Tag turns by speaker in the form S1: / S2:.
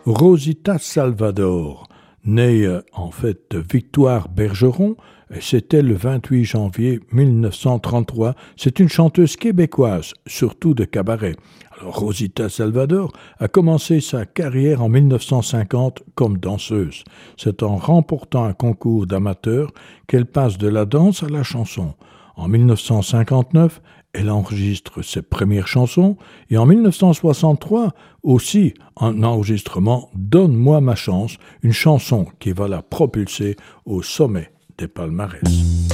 S1: Rosita Salvador, née en fait de Victoire Bergeron, c'était le 28 janvier 1933. C'est une chanteuse québécoise, surtout de cabaret. Alors, Rosita Salvador a commencé sa carrière en 1950 comme danseuse. C'est en remportant un concours d'amateurs qu'elle passe de la danse à la chanson. En 1959, elle enregistre ses premières chansons et en 1963 aussi un enregistrement Donne-moi ma chance, une chanson qui va la propulser au sommet des palmarès.